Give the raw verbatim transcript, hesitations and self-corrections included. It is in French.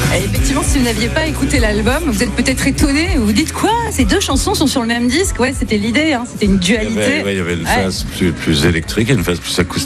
Et effectivement, si vous n'aviez pas écouté l'album, vous êtes peut-être étonné. Vous vous dites quoi? Ces deux chansons sont sur le même disque? Ouais, c'était l'idée. Hein. C'était une dualité. Il y avait, ouais, il y avait une ouais. phase plus, plus électrique et une phase plus acoustique.